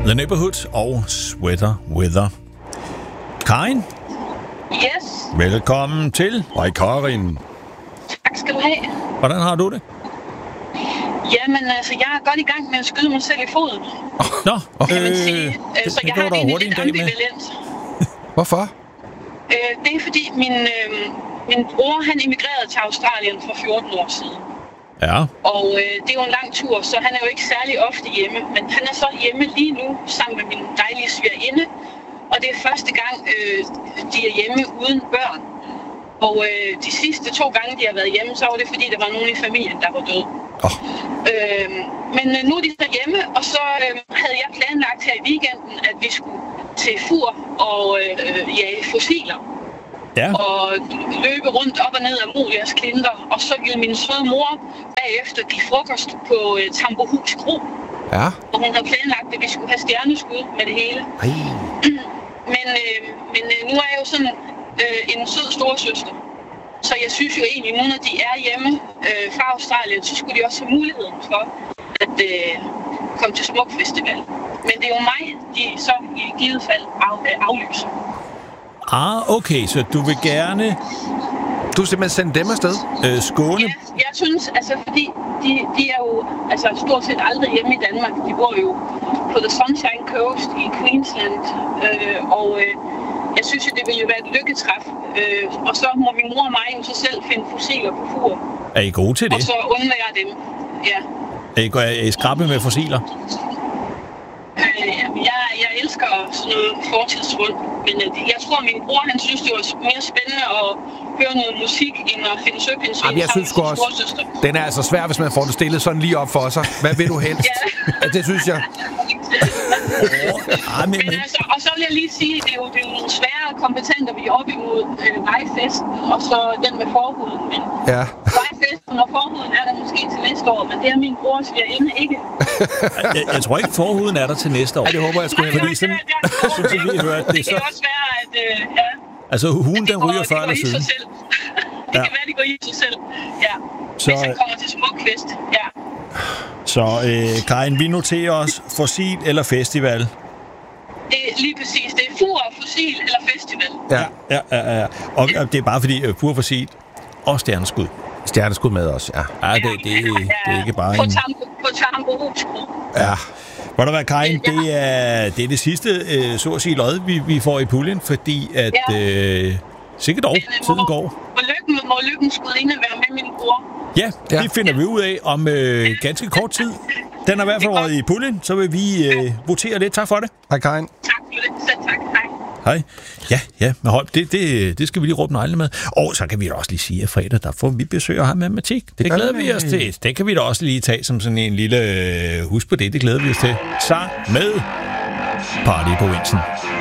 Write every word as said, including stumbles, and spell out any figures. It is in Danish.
The Neighborhood og Sweater Weather. Karin? Yes. Velkommen til. Hej Karin. Tak skal du have. Hvordan har du det? Jamen, altså, jeg er godt i gang med at skyde mig selv i foden. Nå, Kan man øh, sige. det, Så det jeg går har der det hurtigt lidt en dag med. ambivalent. Hvorfor? Øh, det er fordi, min, øh, min bror, han emigrerede til Australien for fjorten år siden. Ja. Og øh, det er jo en lang tur, så han er jo ikke særlig ofte hjemme. Men han er så hjemme lige nu, sammen med min dejlige svigerinde. Og det er første gang, øh, de er hjemme uden børn. Og øh, de sidste to gange, de har været hjemme, så var det fordi, der var nogen i familien, der var død. Oh. Øh, men øh, nu er de så hjemme, og så øh, havde jeg planlagt her i weekenden, at vi skulle til Fur og øh, jage fossiler. Ja. Og løbe rundt op og ned af Molias klinter. Og så ville min søde mor bagefter give frokost på øh, Tambohus Kro. Ja. Og hun havde planlagt, at vi skulle have stjerneskud med det hele. Ej. Men, øh, men øh, nu er jeg jo sådan øh, en sød storesøster. Så jeg synes jo egentlig, at nu når de er hjemme øh, fra Australien, så skulle de også have muligheden for at øh, komme til Smuk Festival. Men det er jo mig, de så i givet fald af, øh, aflyser. Ah, okay, så du vil gerne Du vil simpelthen sende dem afsted? øh, skåne? Ja, jeg synes, altså fordi de, de er jo altså, stort set aldrig hjemme i Danmark. De bor jo på The Sunshine Coast i Queensland. Øh, og øh, jeg synes jo, det ville jo være et lykketræf. Øh, og så må min mor og mig jo så selv finde fossiler på Fur. Er I gode til Og det? så undvære dem. Ja. Er I, er I skrappe med fossiler? Øh, jeg, jeg elsker sådan noget fortidsfund, men øh, jeg tror, at min bror han synes, det var mere spændende at høre noget musik, end at finde søpindsvin Jamen, jeg synes sgu også, den er altså svær, hvis man får det stillet sådan lige op for sig. Hvad vil du helst? Ja. Ja, det synes jeg. Ah, men, Men men, altså, og så vil jeg lige sige, at det er jo, det er jo nogle svære kompetenter, vi er oppe imod øh, vejfesten, og så den med forhuden. Men Ja. vejfesten og forhuden er der måske til næste år, men det er min bror svigerinde ikke. jeg, jeg tror ikke, forhuden er der til næste år. Ja, det håber jeg sgu Nej, heller Fordi nej, sådan, det er- det er- sådan som vi har hørt, det Det er kan så... også være, at øh, ja, Altså, hugen, den det går- ryger før det eller går i sig siden. selv. Det Ja. kan være, det går i sig selv. Ja. Så, Hvis han kommer til Smukfest. Ja. Så, øh, Karin, vi noterer os fossil eller festival. Det er lige præcis. Det er Fur, Fossil eller Festival. Ja. Ja, ja, ja. Og, og det er bare fordi, uh, pur fossil og stjerneskud. Stjerneskud med os, ja. Ja, det, det, det er ikke bare På en... Tambo, på Tambo Husbro. Ja. Hvor der var, Karin, det er, det er det sidste, øh, så at sige, lod, vi, vi får i puljen, fordi at... Ja. Øh, sikkert dog, tiden går. Må lykken, må lykken skulle inde være med min bror. Ja, Ja. det finder vi ud af om øh, ganske kort tid. Den er i hvert fald røget i puljen, så vil vi øh, votere lidt. Tak for det. Hej Karin. Tak for det. Selv tak. Hej. Hej. Ja, ja, men hold, det, det, det skal vi lige råbe neglene med. Og så kan vi da også lige sige, at fredag, der får vi besøg af matematik. Det Ja, glæder vi os til. Det kan vi da også lige tage som sådan en lille øh, husk på det. Det glæder vi os til. Sang med Party på Vinsen.